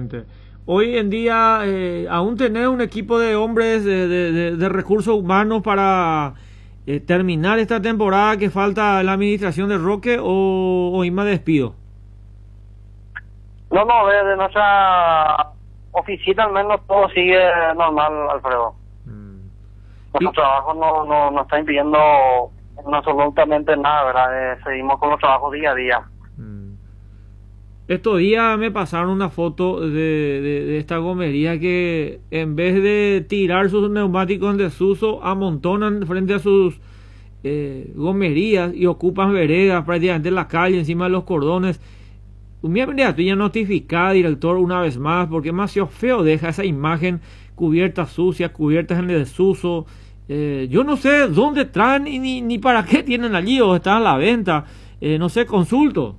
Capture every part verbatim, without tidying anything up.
totalmente. Hoy en día, eh, ¿aún tenés un equipo de hombres de, de, de, de recursos humanos para eh, terminar esta temporada que falta la administración de Roque o, o Ima despido? No, no, desde nuestra oficina al menos todo sigue normal, Alfredo. Mm. Nuestro Y- trabajo no, no, no está impidiendo absolutamente nada, ¿verdad? Eh, seguimos con los trabajos día a día. Mm. Estos días me pasaron una foto de, de, de esta gomería que en vez de tirar sus neumáticos en desuso, amontonan frente a sus eh, gomerías y ocupan veredas prácticamente en la calle, encima de los cordones. Mi ya notificada, director, una vez más, porque demasiado feo deja esa imagen, cubiertas sucias, cubiertas en el desuso. Eh, yo no sé dónde traen ni, ni, ni para qué tienen allí o están a la venta. Eh, no sé, consulto.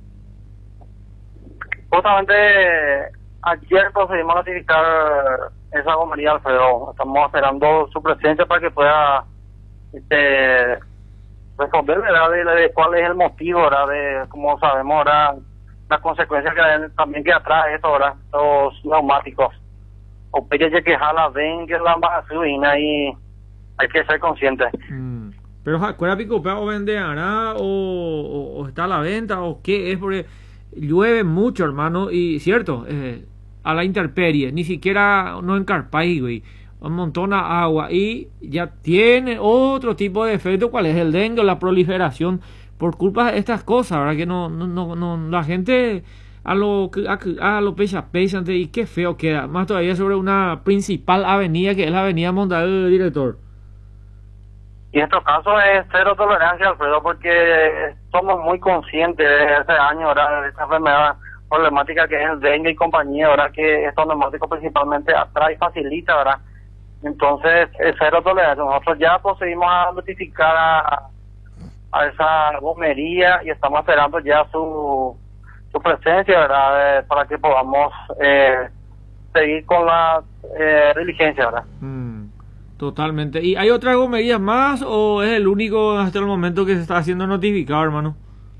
Justamente ayer procedimos a notificar esa gomería, Alfredo. Estamos esperando su presencia para que pueda este, responder, ¿verdad? De, de cuál es el motivo, ¿verdad? De, como sabemos, ¿verdad? Las consecuencias que también que atrae esto, ¿verdad? Los neumáticos. O pelle que jala, ven que la gasolina y hay que ser consciente. Mm. Pero ¿cuál picopa o venderá o, o, o está a la venta o qué es? Porque llueve mucho, hermano, y cierto, eh, a la intemperie, ni siquiera no encarpáis, güey. Un montón de agua y ya tiene otro tipo de efecto, cuál es el dengue o la proliferación por culpa de estas cosas, ¿verdad? Que no, no, no, no la gente a lo a, a lo pecha pecha y qué feo queda, más todavía sobre una principal avenida que es la avenida Montal, director. Y en nuestro caso es cero tolerancia, Alfredo, porque somos muy conscientes de ese año, ¿verdad? De esta enfermedad problemática que es el dengue y compañía, ¿verdad? Que estos neumáticos principalmente atrae y facilita, ¿verdad? Entonces, es cero tolerancia. Nosotros ya procedimos a notificar a, a esa gomería y estamos esperando ya su, su presencia, ¿verdad? Eh, para que podamos eh, seguir con la eh, diligencia, ¿verdad? Mm. Totalmente. ¿Y hay otras gomerías más o es el único hasta el momento que se está haciendo notificado, hermano?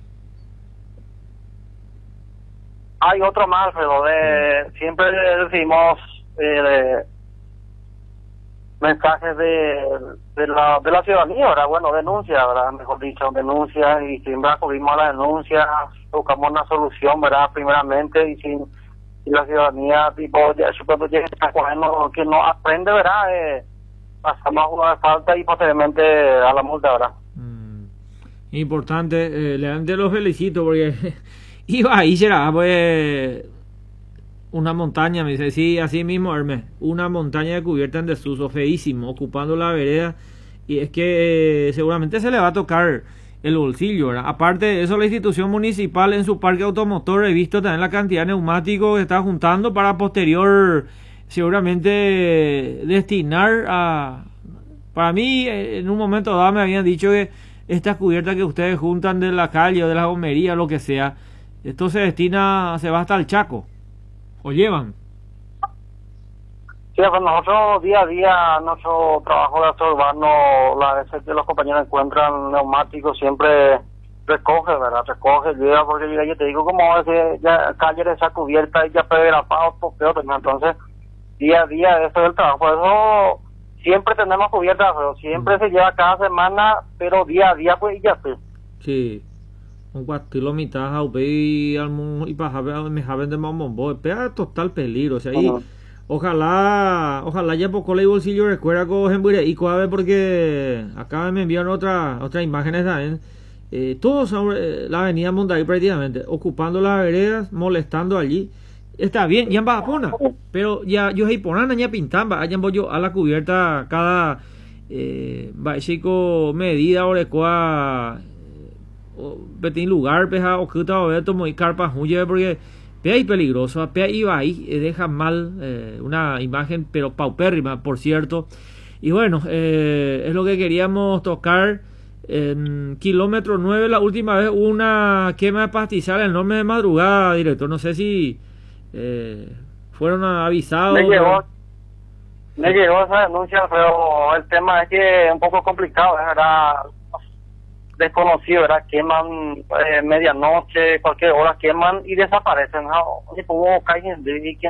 Hay otro más, Alfredo, de, siempre recibimos eh, mensajes de, de, la, de la ciudadanía, ¿verdad? Bueno, denuncias, ¿verdad? Mejor dicho, denuncias, y siempre acudimos a la denuncia, buscamos una solución, ¿verdad? Primeramente, y sin y la ciudadanía, tipo, ya, cuando llega a cogernos, que no aprende, ¿verdad? Eh, pasamos a una falta y posteriormente a la multa, ¿verdad? Mm. Importante, eh, leante los felicito porque iba ahí, será, pues, una montaña, me dice, sí, así mismo, Hermes, una montaña de cubierta en desuso, feísimo, ocupando la vereda, y es que eh, seguramente se le va a tocar el bolsillo, ¿verdad? Aparte de eso, la institución municipal en su parque automotor, he visto también la cantidad de neumáticos que está juntando para posterior, seguramente, destinar a... Para mí, en un momento dado me habían dicho que estas cubiertas que ustedes juntan de la calle o de la gomería, lo que sea, esto se destina, se va hasta el Chaco. ¿O llevan? Sí, pues nosotros día a día, nuestro trabajo de aseo urbano, las veces que los compañeros encuentran neumáticos, siempre recoge, ¿verdad? Recoge, lleva, porque mira, yo te digo, como ese, ya calle de esa cubierta y ya pegrapado, popeo, entonces, día a día, eso es el trabajo. Por eso, siempre tenemos cubiertas, pero siempre mm. se lleva cada semana, pero día a día, pues, ya sé. Sí. Un cuatro mitad a y al y para me jaben de mamombo pega total peligro, o sea, y uh-huh. ojalá ojalá ya poco le bolsillo recuerda con Hembure y coave porque acá me enviaron otra otras imágenes también, eh, todos sobre la avenida Monday prácticamente ocupando las veredas, molestando allí. Está bien, ya en Bajapona, pero ya yo hay ponana ya pintamba, allá en bollo a la cubierta cada eh chico medida o cuá betín lugar peja o que o esto muy carpa huye porque pea y peligroso, pea y va ahí, deja mal eh, una imagen pero paupérrima, por cierto. Y bueno, eh, es lo que queríamos tocar. En kilómetro nueve la última vez hubo una quema de pastizal enorme de madrugada, director, no sé si eh, fueron avisados. Me llegó, me llegó esa denuncia, pero el tema es que es un poco complicado, ¿verdad? Desconocido, ¿verdad? Queman eh, medianoche, cualquier hora queman y desaparecen, ¿no? Y como caen de